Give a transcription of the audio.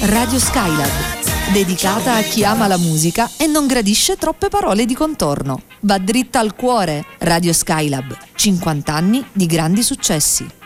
Radio Skylab, dedicata a chi ama la musica e non gradisce troppe parole di contorno. Va dritta al cuore. Radio Skylab, 50 anni di grandi successi.